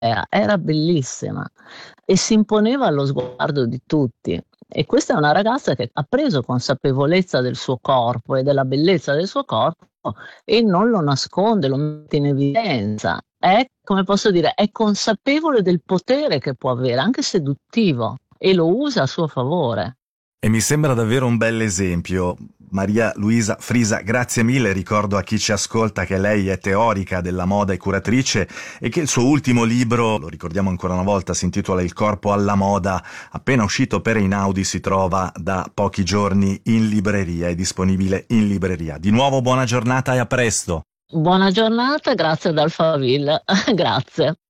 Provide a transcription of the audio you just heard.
era bellissima e si imponeva allo sguardo di tutti. E questa è una ragazza che ha preso consapevolezza del suo corpo e della bellezza del suo corpo e non lo nasconde, lo mette in evidenza. È, come posso dire, è consapevole del potere che può avere, anche seduttivo, e lo usa a suo favore. E mi sembra davvero un bel esempio. Maria Luisa Frisa, grazie mille. Ricordo a chi ci ascolta che lei è teorica della moda e curatrice e che il suo ultimo libro, lo ricordiamo ancora una volta, si intitola Il corpo alla moda, appena uscito per Einaudi, si trova da pochi giorni in libreria, è disponibile in libreria. Di nuovo buona giornata e a presto. Buona giornata, grazie ad Alphaville. Grazie.